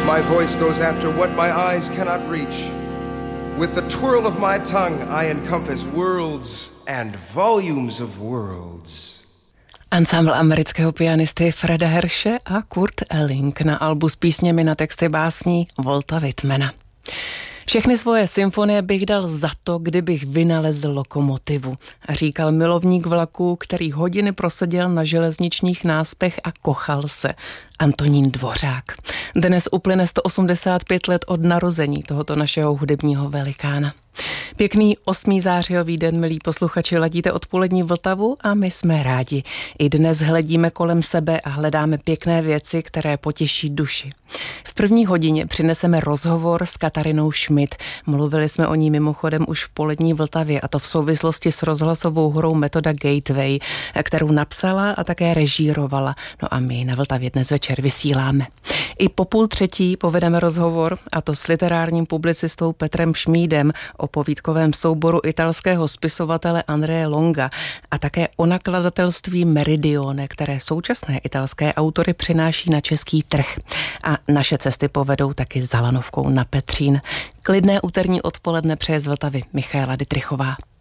My voice goes after what my eyes cannot reach. With the twirl of my tongue I encompass worlds and volumes of worlds. Ansámbl amerického pianisty Freda Hirsche a Kurt Elling na albu s písněmi na texty básní Walta Whitmana. Všechny svoje symfonie bych dal za to, kdybych vynalezl lokomotivu, říkal milovník vlaků, který hodiny proseděl na železničních náspech a kochal se. Antonín Dvořák. Dnes uplyne 185 let od narození tohoto našeho hudebního velikána. Pěkný 8. zářijový den, milí posluchači, ladíte odpolední Vltavu a my jsme rádi. I dnes hledíme kolem sebe a hledáme pěkné věci, které potěší duši. V první hodině přineseme rozhovor s Katarinou Schmidt. Mluvili jsme o ní mimochodem už v polední Vltavě, a to v souvislosti s rozhlasovou hrou Metoda Gateway, kterou napsala a také režírovala. No a my na Vltavě dnes večer vysíláme. I po 2:30 povedeme rozhovor, a to s literárním publicistou Petrem Šmídem o povídkovém souboru italského spisovatele Andrea Longa a také o nakladatelství Meridione, které současné italské autory přináší na český trh. A naše cesty povedou taky za lanovkou na Petřín. Klidné úterní odpoledne přeje z Vltavy Michaela Dittrichová.